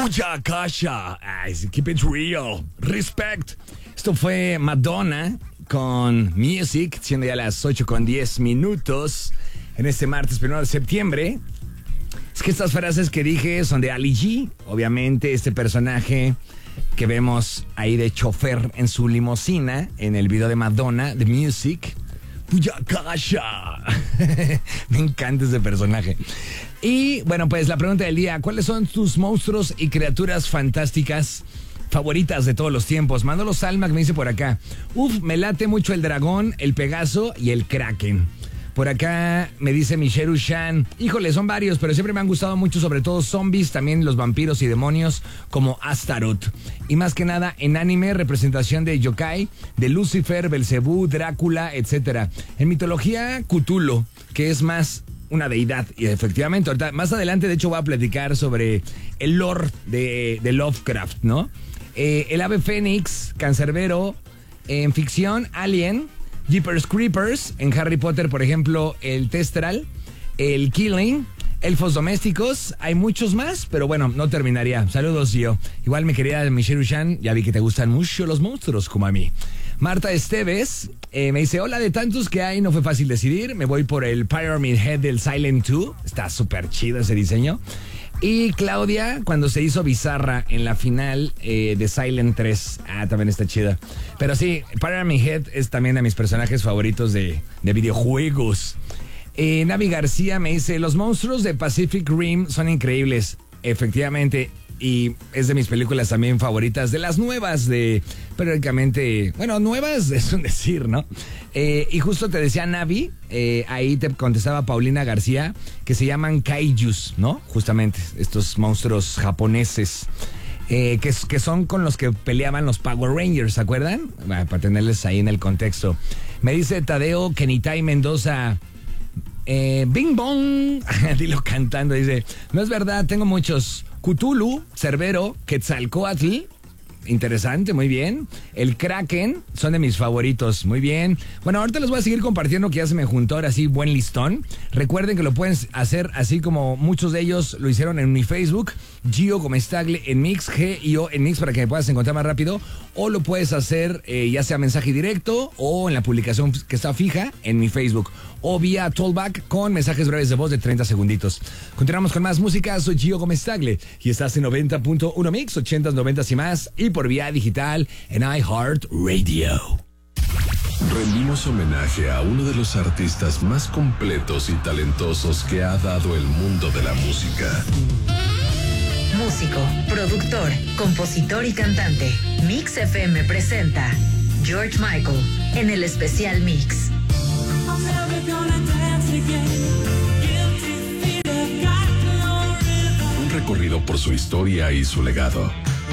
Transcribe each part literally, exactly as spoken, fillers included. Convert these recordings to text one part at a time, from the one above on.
Puya Kasha. Keep it real. Respect. Esto fue Madonna con Music, siendo ya las ocho con diez minutos en este martes primero de septiembre. Es que estas frases que dije son de Ali G. Obviamente este personaje que vemos ahí de chofer en su limusina en el video de Madonna, The Music. Puya Kasha. Me encanta ese personaje. Y bueno, pues la pregunta del día: ¿cuáles son tus monstruos y criaturas fantásticas favoritas de todos los tiempos? Manolo Salma que me dice por acá: uf, me late mucho el dragón, el Pegaso y el Kraken. Por acá me dice Micheru Shan: híjole, son varios, pero siempre me han gustado mucho, sobre todo zombies, también los vampiros y demonios como Astaroth. Y más que nada en anime, representación de yokai, de Lucifer, Belcebú, Drácula, etcétera. En mitología, Cthulhu, que es más una deidad. Y efectivamente, ahorita, más adelante, de hecho, voy a platicar sobre el lore de, de Lovecraft, ¿no? Eh, el ave fénix, cancerbero. En ficción, Alien, Jeepers Creepers. En Harry Potter, por ejemplo, el Testral, el Killing, elfos domésticos. Hay muchos más, pero bueno, no terminaría. Saludos, yo. Igual, mi querida Michelle Chan, ya vi que te gustan mucho los monstruos como a mí. Marta Esteves eh, me dice: hola, de tantos que hay, no fue fácil decidir. Me voy por el Pyramid Head del Silent dos. Está súper chido ese diseño. Y Claudia, cuando se hizo Bizarra en la final eh, de Silent tres. Ah, también está chida. Pero sí, Pyramid Head es también de mis personajes favoritos de, de videojuegos. Eh, Navi García me dice: los monstruos de Pacific Rim son increíbles. Efectivamente. Y es de mis películas también favoritas, de las nuevas, de periódicamente, bueno, nuevas es un decir, ¿no? Eh, y justo te decía Navi, eh, ahí te contestaba Paulina García, que se llaman kaijus, ¿no? Justamente, estos monstruos japoneses, eh, que, que son con los que peleaban los Power Rangers, ¿se acuerdan? Bueno, para tenerles ahí en el contexto. Me dice Tadeo Kenitai Mendoza: eh, Bing Bong, dilo cantando, dice: no es verdad, tengo muchos. Cthulhu, Cerbero, Quetzalcóatl, interesante, muy bien. El Kraken, son de mis favoritos, muy bien. Bueno, ahorita les voy a seguir compartiendo, que ya se me juntó ahora sí buen listón. Recuerden que lo pueden hacer así como muchos de ellos lo hicieron en mi Facebook, Gio Comestagle en Mix, G I O en Mix, para que me puedas encontrar más rápido. O lo puedes hacer eh, ya sea mensaje directo o en la publicación que está fija en mi Facebook, o vía Tollback con mensajes breves de voz de treinta segunditos. Continuamos con más música. Soy Gio Comestagle y estás en noventa punto uno Mix, ochentas, noventas y más, y por vía digital en iHeartRadio. Rendimos homenaje a uno de los artistas más completos y talentosos que ha dado el mundo de la música. Músico, productor, compositor y cantante. Mix F M presenta George Michael en el especial Mix. Un recorrido por su historia y su legado.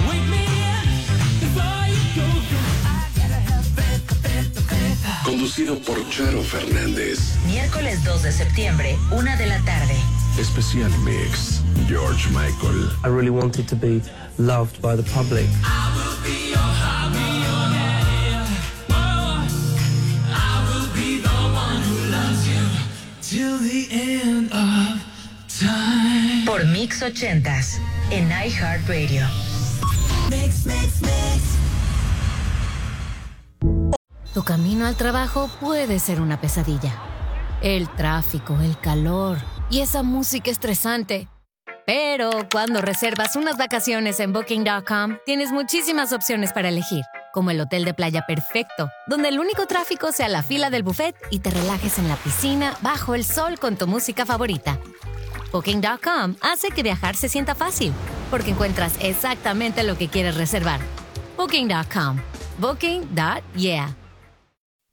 Conducido por Charo Fernández. Miércoles dos de septiembre, una de la tarde. Especial Mix, George Michael. I really wanted to be loved by the public. I will be your high, be your man. Oh, I will be the one who loves you till the end of time. Por Mix ochentas, en iHeartRadio. Mix, mix, mix. Tu camino al trabajo puede ser una pesadilla. El tráfico, el calor y esa música estresante. Pero cuando reservas unas vacaciones en Booking punto com, tienes muchísimas opciones para elegir, como el hotel de playa perfecto, donde el único tráfico sea la fila del buffet y te relajes en la piscina bajo el sol con tu música favorita. Booking punto com hace que viajar se sienta fácil, porque encuentras exactamente lo que quieres reservar. Booking punto com. Booking. Yeah.